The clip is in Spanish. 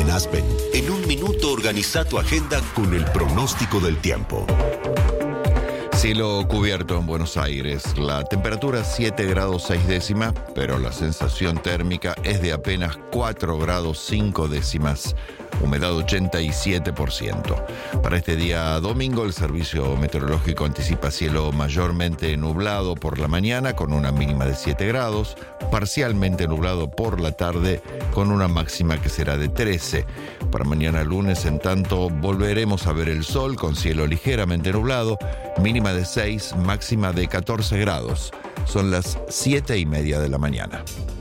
En Aspen, en un minuto organiza tu agenda con el pronóstico del tiempo. Cielo cubierto en Buenos Aires, la temperatura 7 grados 6 décimas, pero la sensación térmica es de apenas 4 grados 5 décimas, humedad 87%. Para este día domingo, el Servicio Meteorológico anticipa cielo mayormente nublado por la mañana con una mínima de 7 grados, parcialmente nublado por la tarde con una máxima que será de 13. Para mañana lunes, en tanto, volveremos a ver el sol con cielo ligeramente nublado, mínima de 6, máxima de 14 grados. Son las 7:30 de la mañana.